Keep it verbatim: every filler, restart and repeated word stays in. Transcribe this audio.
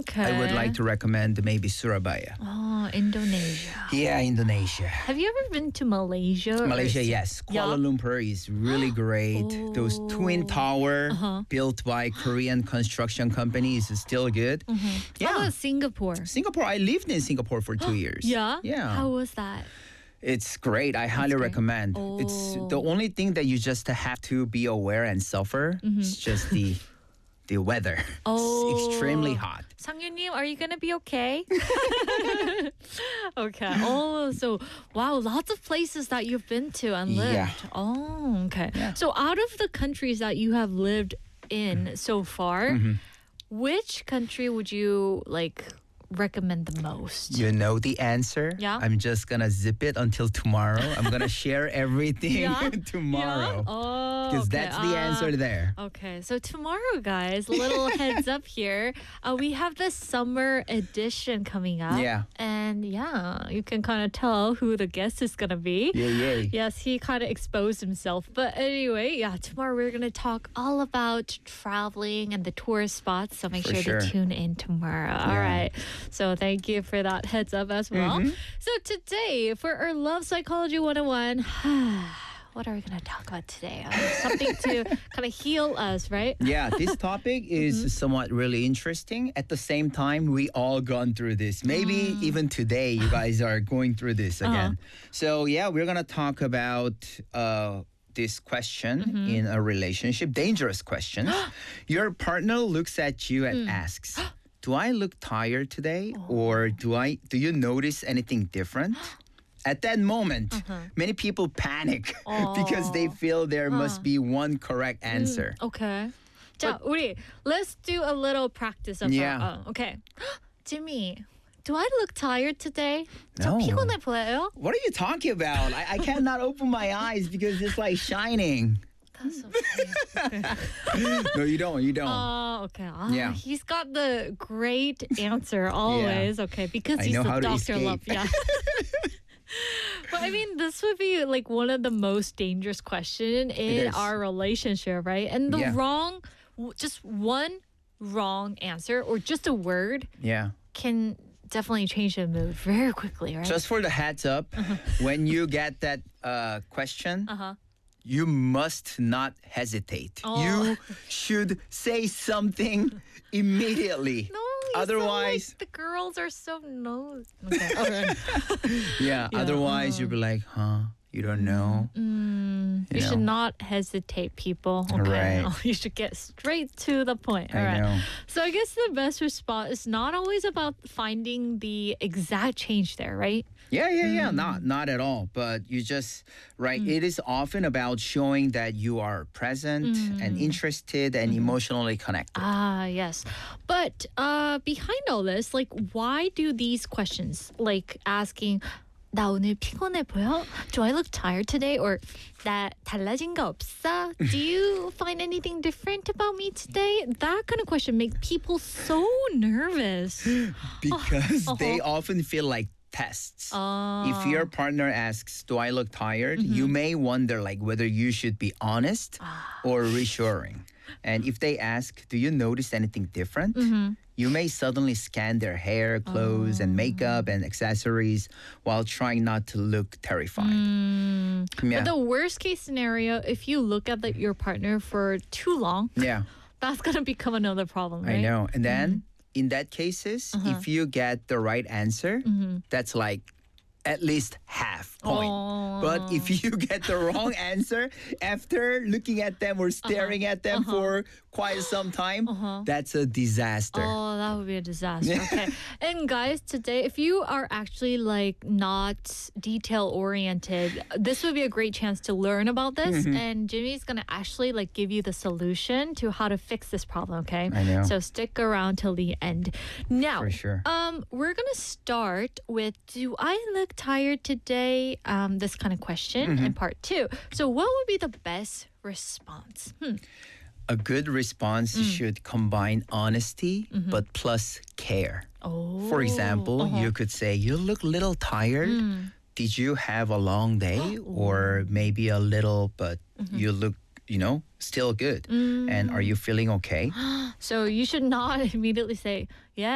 Okay. I would like to recommend maybe Surabaya. Oh, Indonesia. Yeah, Indonesia. Have you ever been to Malaysia? or Malaysia, is- yes. Yeah. Kuala Lumpur is really great. Those twin Oh. tower Uh-huh. built by Korean construction companies is still good. How Yeah. about Singapore? Singapore, I lived in Singapore for two years. Yeah? Yeah. How was that? It's great. I highly great. recommend. It's Oh. the only thing that you just have to be aware and suffer. It's just the the weather. Oh. It's extremely hot. 상윤님, are you gonna be okay? Okay. Oh, so wow, lots of places that you've been to and lived. Yeah. Oh, okay. Yeah. So out of the countries that you have lived in so far, Mm-hmm. which country would you like recommend the most? You know the answer. Yeah. I'm just gonna zip it until tomorrow. I'm gonna share everything Yeah? tomorrow. Yeah? Oh, Because okay. that's the Ah. answer there. Okay, so tomorrow, guys, little heads up here. Uh, we have the summer edition coming up. Yeah. And yeah, you can kind of tell who the guest is going to be. Yeah, yeah. Yes, he kind of exposed himself. But anyway, yeah, tomorrow we're going to talk all about traveling and the tourist spots. So make For sure, sure. to tune in tomorrow. All Yeah. right. So thank you for that heads up as well. Mm-hmm. So today, for our Love Psychology one oh one, what are we going to talk about today? Uh, something to kind of heal us, right? Yeah, this topic is Mm-hmm. somewhat really interesting. At the same time, we all gone through this. Maybe Mm. even today, you guys are going through this Uh-huh. again. So yeah, we're gonna talk about uh, this question Mm-hmm. in a relationship. Dangerous questions. Your partner looks at you and Mm. asks, "Do I look tired today, Oh. or do I? Do you notice anything different?" At that moment, Uh-huh. many people panic because they feel there must be one correct answer. Okay. 자, 우리 let's do a little practice of Yeah. that. 어, okay. Jimmy, do I look tired today? No. 좀 피곤해 보여요? What are you talking about? I, I cannot open my eyes because it's like shining. That's okay. No, you don't. You don't. Oh, okay. Ah, Yeah. He's got the great answer always. Okay, because I he's know the how to doctor love. escape. Yeah. But I mean, this would be like one of the most dangerous question in is. our relationship, right? And the Yeah. wrong, w- just one wrong answer or just a word Yeah. can definitely change the mood very quickly, right? Just for the heads up, when you get that uh, question, uh-huh. you must not hesitate. Oh. You should say something immediately. No, you sound Otherwise- like the girls are so no. Okay. Okay. Yeah. Yeah. Otherwise, you'll be like, huh? You don't know. Mm, you You should know. not hesitate, people. Okay, Right. No, you should get straight to the point. All I right. know. So I guess the best response is not always about finding the exact change there, right? Yeah, yeah, Mm. yeah. Not not at all. But you just right. It is often about showing that you are present and interested and Mm-hmm. emotionally connected. Ah, yes. But uh, behind all this, like, why do these questions, like asking, 나 오늘 피곤해 보여? Do I look tired today? Or 나 달라진 거 없어? Do you find anything different about me today? That kind of question makes people so nervous. Because uh-huh. they often feel like tests. Oh. If your partner asks, "Do I look tired?" you may wonder like whether you should be honest or reassuring. And if they ask, "Do you notice anything different?" you may suddenly scan their hair, clothes, and makeup and accessories while trying not to look terrified. Yeah. But the worst case scenario, if you look at the, your partner for too long, yeah. that's going to become another problem, right? I know. And then in that cases, if you get the right answer, that's like at least half point. Oh. But if you get the wrong answer after looking at them or staring at them for quite some time, that's a disaster. Oh, that would be a disaster. Okay. And guys, today, if you are actually like not detail oriented, this would be a great chance to learn about this. And Jimmy's gonna actually like give you the solution to how to fix this problem. Okay. I know. So stick around till the end. Now, For sure. um, we're gonna start with: Do I look tired today? Um, this kind of question in part two. So, what would be the best response? Hmm. A good response should combine honesty but plus care. Oh. For example, you could say, "You look a little tired. Did you have a long day?" Or maybe a little, but you look, you know, still good. And are you feeling okay? So you should not immediately say, yeah,